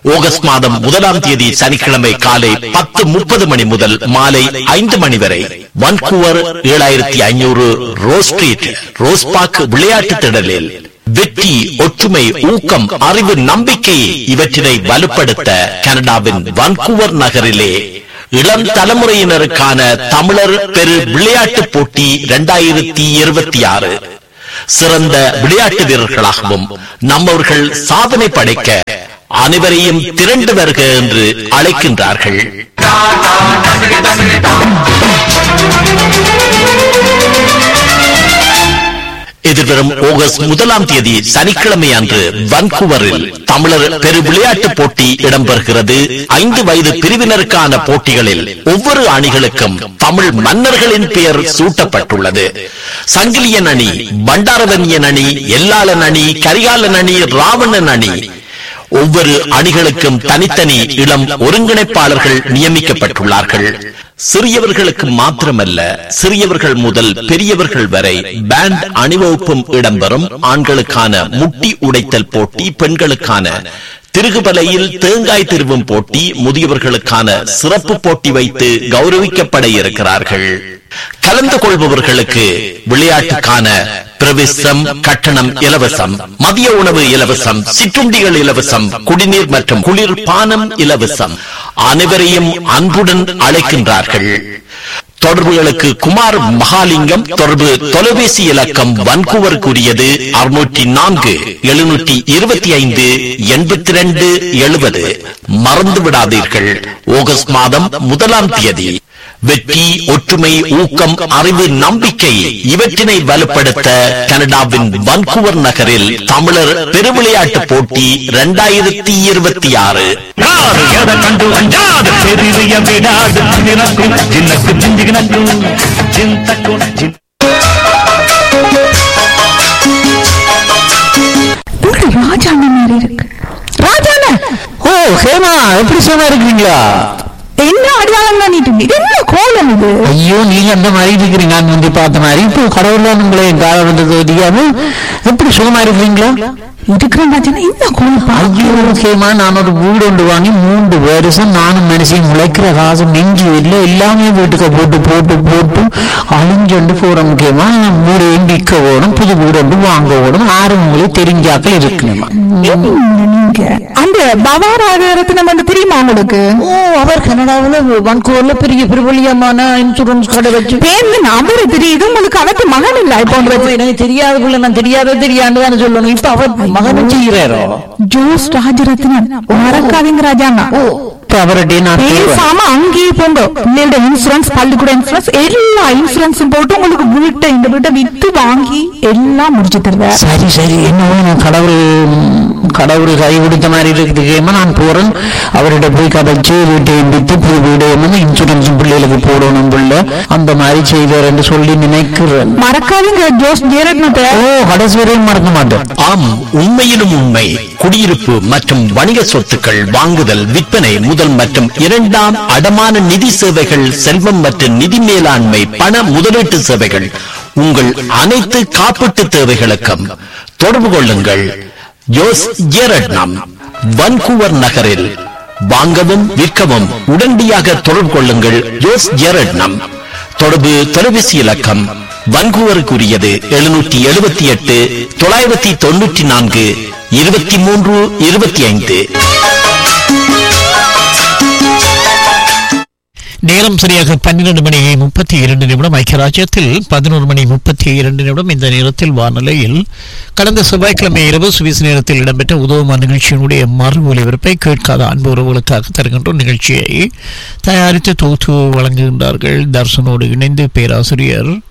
August மாதம் 1ஆம் தேதி சனிக்கிழமை காலை 10:30 மணி முதல் மாலை 5 மணி வரை Vancouver 7500 rose street rose park விளையாட்டு திடலில் வெற்றி, ஒற்றுமை, ஊக்கம், அறிவு, நம்பிக்கை இவற்றினை வலுப்படுத்த கனடாவின் வான்கூவர் நகரிலே இளம் தலைமுறையினருக்கான தமிழர் பெரு விளையாட்டு போட்டி 2026 சிறந்த விளையாட்டு வீரர்களாகவும் நம்மவர்கள் சாதனை படைக்க அனைவரையும் திரண்டு வருக என்று அழைக்கின்றார்கள். எதிர்வரும் ஆகஸ்ட் 1ஆம் தேதி சனிக்கிழமை அன்று வான்கூவரில் தமிழர் பெரு விளையாட்டு போட்டி இடம்பெறுகிறது. 5 வயது பிரிவினருக்கான போட்டிகளில் ஒவ்வொரு அணிகளுக்கும் தமிழ் மன்னர்களின் பெயர் சூட்டப்பட்டுள்ளது. சங்கிலியன் அணி, பண்டாரவன்யன் அணி, எல்லாளன் அணி, கரிகாலன் அணி, ராவணன் அணி. ஒவ்வொரு அணிகளுக்கும் தனித்தனி இளம் ஒருங்கிணைப்பாளர்கள் நியமிக்கப்பட்டுள்ளார்கள். சிறியவர்களுக்கு மாத்திரமல்ல, சிறியவர்கள் முதல் பெரியவர்கள் வரை பேண்ட் அணிவகுப்பும் இடம்பெறும். ஆண்களுக்கான முட்டி உடைத்தல் போட்டி, பெண்களுக்கான திருகுபலையில் தேங்காய் திருவும் போட்டி, முதியவர்களுக்கான சிறப்பு போட்டி வைத்து கௌரவிக்கப்பட இருக்கிறார்கள். கலந்து கொள்பவர்களுக்கு விளையாட்டுக்கான பிரவேசம் கட்டணம் இலவசம், மதிய உணவு இலவசம், சிற்றுண்டிகள் இலவசம், குடிநீர் மற்றும் குளிர் பானம் இலவசம். அனைவரையும் அன்புடன் அழைக்கின்றார்கள். தொடர்புகளுக்கு குமார் மகாலிங்கம். தொடர்பு தொலைபேசி இலக்கம் வான்கூவருக்குரியது 604 725 82 70. மறந்து விடாதீர்கள். ஆகஸ்ட் மாதம் 1ஆம் தேதி வெற்றி, ஒற்றுமை, ஊக்கம், அறிவு, நம்பிக்கை இவற்றினை வலுப்படுத்த கனடாவின் வான்கூவர் நகரில் தமிழர் பெருவிளையாட்டு போட்டி 2026. ஓ ஹேமா, எப்படி சும்மா இருக்கீங்களா? என்ன அடையாளம் பண்ணிட்டு என்ன கோலம் இது? ஐயோ, நீங்க அந்த மாதிரி இருக்கிறீங்க. நான் வந்து பார்த்த மாதிரி இப்போ கடவுள் உங்களை கால வந்தது தெரியாம எப்படி சுகமா இருக்கிறீங்களா? இருக்கிறேன் ராஜாண்ணா. என்ன கோலம்? ஐயோ ஹேமா, நான் ஒரு வீடு ஒன்று வாங்கி 3 வருஷம் நானும் மனுஷன் முளைக்கிற காசு நெஞ்சு இல்லை, எல்லாமே வீட்டுக்கு போட்டு போட்டு போட்டு அழிஞ்சொண்டு போற முக்கியமா வீடு விற்க ஓடும், புது வீடு ஒன்று வாங்க ஓடும். 6 உங்களுக்கு தெரிஞ்சாக்கள் இருக்கணுமா? நீங்க அந்த பவாராகரத்தினம் வந்து தெரியுமா உங்களுக்கு? ஓ, அவர் கனடாவில் வான்கூவர்ல பெரிய பிரபலியமான இன்சூரன்ஸ் கடை வச்சு பேருந்து நம்பர் தெரியுது உங்களுக்கு. அவருக்கு மகன் இல்லை இப்போ. எனக்கு தெரியாதுக்குள்ள நான் தெரியாதுன்னு சொல்லணும். இப்ப அவர் மகனும் செய்கிறாரோ? ஜோஸ் ராஜரத்னம். மறக்காதீங்க ராஜாண்ணா. பேசாம அங்கேயே போங்க. பிள்ளையோட இன்சூரன்ஸ், பள்ளிக்கூட இன்சூரன்ஸ், எல்லா இன்சூரன்ஸும் போட்டு உங்களுக்கு வீட்டை இந்த வீட்டை வித்து வாங்கி எல்லாம் முடிச்சு தருவேன். சரி சரி, என்ன கடவுள் கை கொடுத்த மாதிரி இருக்குதுக்கேமா நான் போறேன். அவர்கிட்ட போய் கதைச்சு வீட்டையும் வித்து புது வீடு இன்சூரன்ஸ் பிள்ளைகளுக்கு போடணும் பிள்ளை அந்த மாதிரி செய்வார் என்று சொல்லி நினைக்கிறேன். மறக்காதீங்க ஜோஸ் ஜெயரத்னத்தை. ஓ, கடைசி வரையும் மறக்க மாட்டேன். ஆம், உண்மையிலும் உண்மை. குடியிருப்பு மற்றும் வணிக சொத்துக்கள் வாங்குதல், விற்பனை, முதல் மற்றும் இரண்டாம் அடமான நிதி சேவைகள், செல்வம் மற்றும் நிதி மேலாண்மை, பண முதலீட்டு சேவைகள், உங்கள் அனைத்து காப்பீட்டு தேவைகளுக்கும் தொடர்பு கொள்ளுங்கள். ஜோஸ் ஜெயரட்னம், வான்கூவர் நகரில். வாங்கவும் விற்கவும் உடனடியாக தொடர்பு கொள்ளுங்கள். ஜோஸ் ஜெயரட்னம். தொடர்பு தொலைபேசி இலக்கம் வான்கூவருக்குரியது 778 994 23 25. நேரம் சரியாக 12:32 ஐக்கியராஜ்யத்தில் 11:32. இந்த நேரத்தில் வானொலியில் கடந்த செவ்வாய்க்கிழமை இரவு சுவிஸ் நேரத்தில் இடம்பெற்ற உதவுமா நிகழ்ச்சியினுடைய மறு ஒலிபரப்பை கேட்காத அன்பு உறவுகளுக்காக தருகின்ற நிகழ்ச்சியை தயாரித்து தொகுத்து வழங்குகின்றார்கள். தர்சனோடு இணைந்து பேராசிரியர்